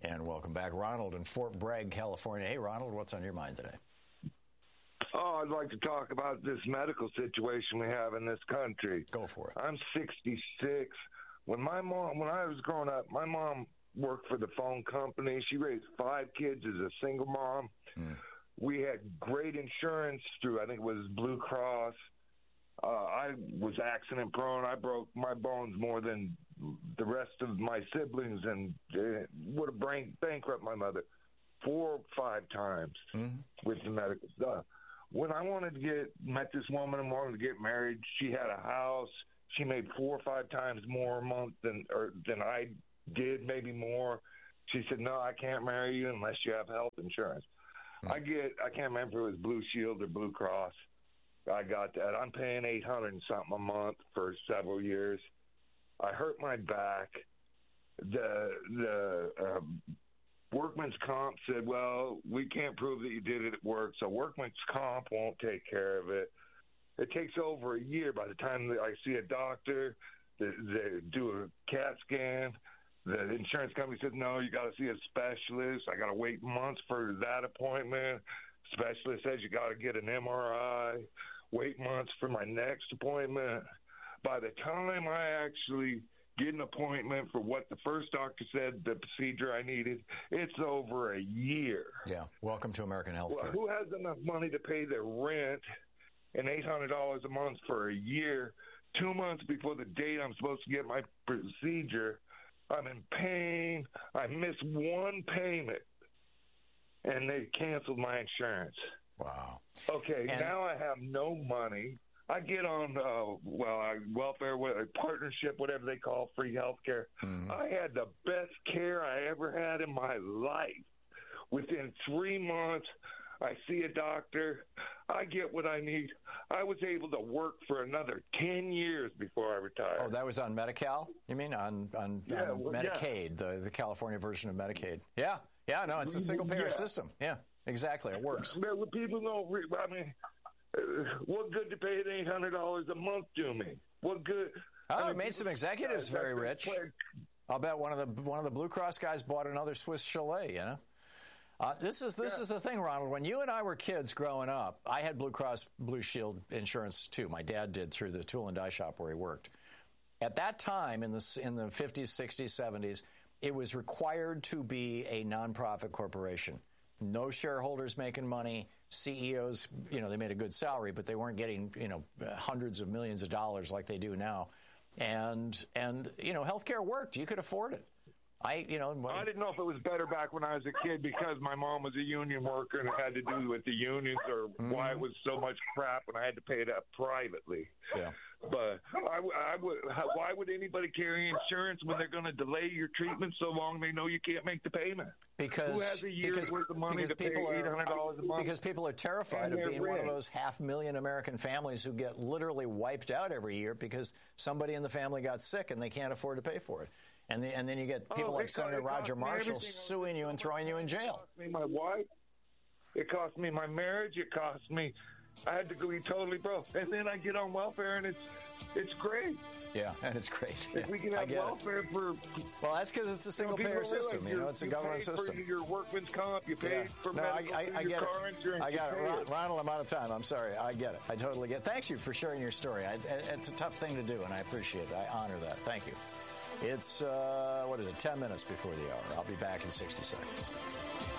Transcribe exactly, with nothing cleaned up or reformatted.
And welcome back, Ronald in Fort Bragg, California. Hey, Ronald, what's on your mind today? Oh, I'd like to talk about this medical situation we have in this country. Go for it. I'm sixty-six. When my mom, when I was growing up, my mom worked for the phone company. She raised five kids as a single mom. Mm. We had great insurance through, I think it was Blue Cross. Uh, I was accident prone. I broke my bones more than the rest of my siblings, and uh, would have bank- bankrupt my mother four or five times mm. with the medical stuff. When I wanted to get, met this woman and wanted to get married, she had a house. She made four or five times more a month than or, than I did, maybe more. She said, no, I can't marry you unless you have health insurance. Hmm. I get, I can't remember if it was Blue Shield or Blue Cross. I got that. I'm paying eight hundred and something a month for several years. I hurt my back. The, the, um, Workman's Comp said, well, we can't prove that you did it at work, so Workman's Comp won't take care of it. It takes over a year by the time I see a doctor, they, they do a CAT scan. The insurance company says, no, you got to see a specialist. I got to wait months for that appointment. Specialist says you got to get an M R I. Wait months for my next appointment. By the time I actually get an appointment for what the first doctor said, the procedure I needed, it's over a year. Yeah. Welcome to American healthcare. Well, who has enough money to pay their rent and eight hundred dollars a month for a year, two months before the date I'm supposed to get my procedure? I'm in pain. I missed one payment, and they canceled my insurance. Wow. Okay, and- now I have no money. I get on, uh, well, uh, welfare, what, partnership, whatever they call free health care. Mm-hmm. I had the best care I ever had in my life. Within three months, I see a doctor. I get what I need. I was able to work for another ten years before I retired. Oh, that was on Medi-Cal? You mean on, on, yeah, on well, Medicaid, yeah. the, the California version of Medicaid? Yeah. Yeah, no, it's a single-payer yeah. system. Yeah, exactly. It works. But people don't re- I mean, uh, what good to pay eight hundred dollars a month do me? What good? Oh, I mean, it made some executives very rich. I'll bet one of the one of the Blue Cross guys bought another Swiss Chalet, you know? Uh, this is this yeah. is the thing, Ronald. When you and I were kids growing up, I had Blue Cross Blue Shield insurance too. My dad did through the tool and die shop where he worked. At that time, in the in the fifties, sixties, seventies, it was required to be a nonprofit corporation. No shareholders making money. C E Os, you know, they made a good salary, but they weren't getting, you know, hundreds of millions of dollars like they do now. And and you know, healthcare worked. You could afford it. I, you know, I didn't know if it was better back when I was a kid because my mom was a union worker and it had to do with the unions, or mm-hmm. why it was so much crap when I had to pay it up privately. Yeah. But I, I would. Why would anybody carry insurance when they're going to delay your treatment so long they know you can't make the payment? Because who has a year's because, worth of money to pay eight hundred dollars a month? Because people are terrified of being rich. One of those half million American families who get literally wiped out every year because somebody in the family got sick and they can't afford to pay for it. And, the, and then you get people oh, like Senator Roger Marshall suing you and throwing you in jail. It cost me my wife. It cost me my marriage. It cost me. I had to go be totally broke. And then I get on welfare, and it's it's great. Yeah, and it's great. If we can have welfare it. for... Well, that's because it's a single-payer system. Like you know, it's a government system. You pay for your workman's comp. You pay yeah. for no, medical, I, I, I your get car it. insurance. I got it. Ron, it. Ronald, I'm out of time. I'm sorry. I get it. I totally get it. Thanks you for sharing your story. I, it's a tough thing to do, and I appreciate it. I honor that. Thank you. It's, uh, what is it, ten minutes before the hour. I'll be back in sixty seconds.